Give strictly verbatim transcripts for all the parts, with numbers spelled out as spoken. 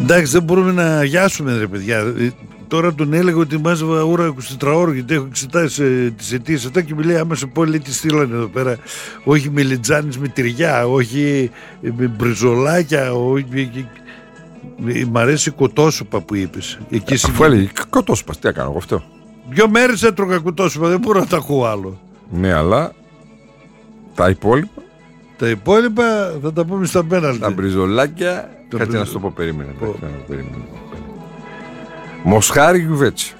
Εντάξει, δεν μπορούμε να γιάσουμε, ρε παιδιά. Τώρα τον έλεγα ότι μάζευα ώρα εικοσιτετράωρο γιατί έχω εξετάσει τις αιτίες αυτά και μου λέει άμα σε πω λέει τι στείλανε εδώ πέρα. Όχι με λιτζάνες με τυριά, όχι με μπριζολάκια, όχι... Μ' αρέσει κοτόσουπα που είπες. Εκεί Αφού έλεγε κοτόσουπα, τι έκανα εγώ αυτό. Δυο μέρες έτρωγα κοτόσουπα, δεν μπορώ να τα ακούω άλλο. Ναι, αλλά τα υπόλοιπα. Τα υπόλοιπα θα τα πούμε στα πέναλτι. Τα μπριζολάκια. Το Κάτσε μπριζο... να σου το πω, περίμενε. Oh. περίμενε. Μοσχάρι γιουβέτσι.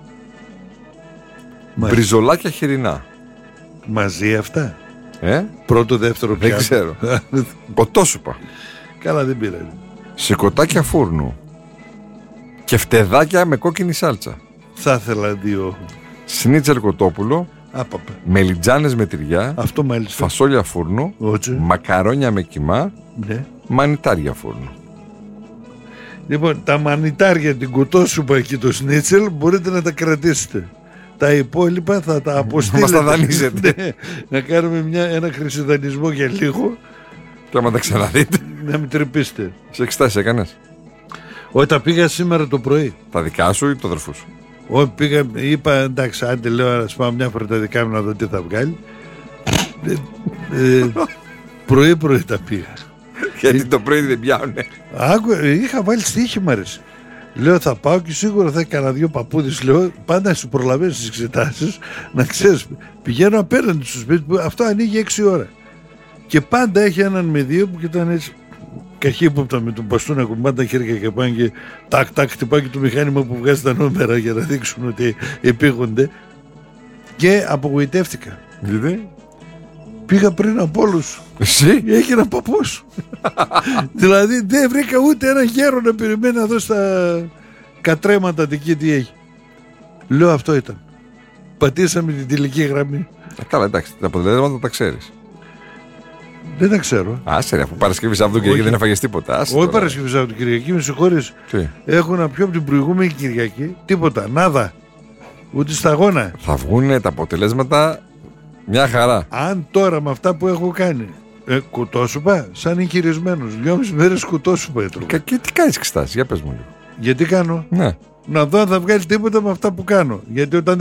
Μπριζολάκια χοιρινά. Μαζί αυτά. Ε? Πρώτο, δεύτερο πιάτο. Δεν ξέρω. Κοτόσουπα. Καλά, δεν πειράζει. Σηκωτάκια φούρνου. Και φτεδάκια με κόκκινη σάλτσα. Θα ήθελα δύο. Σνίτσελ κοτόπουλο. Άπαπα. Μελιτζάνες με τυριά. Αυτό μάλιστα. Φασόλια φούρνου. Ότσε. Μακαρόνια με κιμά. Ναι. Μανιτάρια φούρνου. Λοιπόν, τα μανιτάρια, την κοτόσουπα και το σνίτσελ μπορείτε να τα κρατήσετε. Τα υπόλοιπα θα τα αποστείλετε. Μας τα δανείζετε. Ναι, να κάνουμε μια, ένα χρυσιδανισμό για λίγο. Και άμα τα ξαναδείτε. Να μην τρυπήσετε. Σε εξετάσεις έκανες? Όχι, τα πήγα σήμερα το πρωί. Τα δικά σου ή το αδερφού σου? Όχι, πήγα, είπα εντάξει, άντε λέω να σπάω μια φορά τα δικά μου να δω τι θα βγάλει. ε, ε, πρωί πρωί τα πήγα. Γιατί το πρωί δεν πιάνουνε. Άκου, είχα βάλει στοίχημα ρε. Λέω θα πάω και σίγουρα θα έκανα δύο παππούδες. Λέω πάντα σου προλαβαίνεις τις εξετάσεις. Να ξέρεις, πηγαίνω απέναντι στο σπίτι που αυτό ανοίγει έξι ώρα. Και πάντα έχει έναν με δύο που ήταν έτσι καχύποπτα με τον μπαστούν να κουμπάνε τα χέρια και πάνε και τάκ τάκ χτυπάει και το μηχάνημα που βγάζει τα νούμερα για να δείξουν ότι επίγονται. Και απογοητεύτηκα. Γιατί? Πήγα πριν από όλους. Εσύ? Έχει ένα παππούς. Δηλαδή δεν βρήκα ούτε ένα γέρο να περιμένει να δω στα κατρέματα εκεί τι έχει. Λέω αυτό ήταν. Πατήσαμε την τελική γραμμή. Α, καλά, εντάξει, τα αποτελέσματα τα ξέρεις. Δεν τα ξέρω. Άσε ρε, αφού Παρασκευή Σαββατοκύριακη Κυριακή δεν έφαγες τίποτα. Άσε. Όχι Παρασκευή Σαββατοκύριακη, με συγχωρείς. Έχω να πιω από την προηγούμενη Κυριακή τίποτα. Νάδα. Ούτε σταγόνα. Θα βγουν τα αποτελέσματα μια χαρά. Αν τώρα με αυτά που έχω κάνει. Ε, κουτόσουπα, σαν εγχειρισμένος. Δυόμιση μέρες κουτόσουπα έτρωγα. Και τι κάνεις εξετάσεις, για πες μου λίγο. Γιατί κάνω? Ναι. Να δω αν θα βγάλει τίποτα με αυτά που κάνω. Γιατί όταν